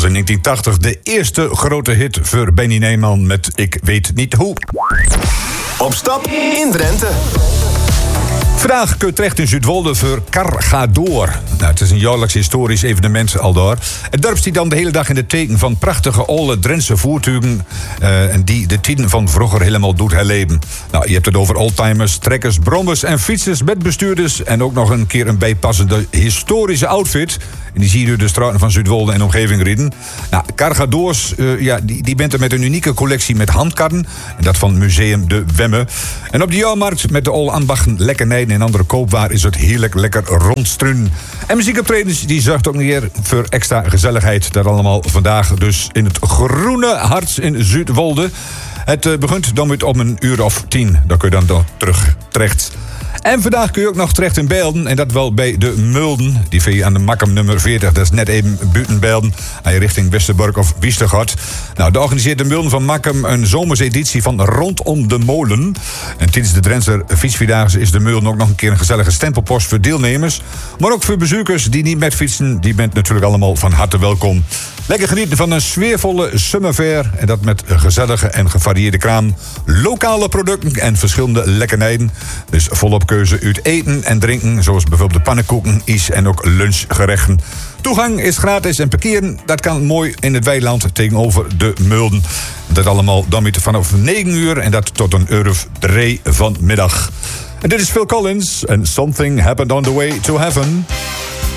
in 1980 de eerste grote hit voor Benny Neyman met Ik weet niet hoe. Op stap in Drenthe. Vandaag kun je terecht in Zuidwolde voor Cargador. Nou, het is een jaarlijks historisch evenement aldaar. Het dorp stiet dan de hele dag in het teken van prachtige oude Drentse voertuigen... en die de tijden van vroeger helemaal doet herleven. Nou, je hebt het over oldtimers, trekkers, brommers en fietsers met bestuurders... en ook nog een keer een bijpassende historische outfit... En die zie je door de straten van Zuidwolde en omgeving rijden. Nou, Cargadors, die bent er met een unieke collectie met handkarren. En dat van Museum de Wemme. En op de jaarmarkt met de oude ambachten, lekkernijen en andere koopwaar... is het heerlijk lekker rondstruin. En muziekoptredens, die zorgt ook weer voor extra gezelligheid. Dat allemaal vandaag dus in het groene hart in Zuidwolde. Het begint dan om 10:00. Dan kun je dan terug terecht. En vandaag kun je ook nog terecht in Beelden. En dat wel bij de Mulden. Die vind je aan de Makkum nummer 40. Dat is net even buiten Beelden. Aan je richting Westerbork of Wistergort. Nou, de organiseert de Mulden van Makkum een zomerseditie van Rondom de Molen. En tijdens de Drentse fietsvierdaagse is de Mulden ook nog een keer een gezellige stempelpost voor deelnemers. Maar ook voor bezoekers die niet met fietsen. Die bent natuurlijk allemaal van harte welkom. Lekker genieten van een sfeervolle summerfair. En dat met een gezellige en gevarieerde kraam. Lokale producten en verschillende lekkernijen. Dus volop keuze uit eten en drinken. Zoals bijvoorbeeld de pannenkoeken, is en ook lunchgerechten. Toegang is gratis en parkeren, dat kan mooi in het weiland tegenover de Mulden. Dat allemaal dan weer vanaf 9:00 en dat tot 1:03 vanmiddag. En dit is Phil Collins en Something Happened on the Way to Heaven.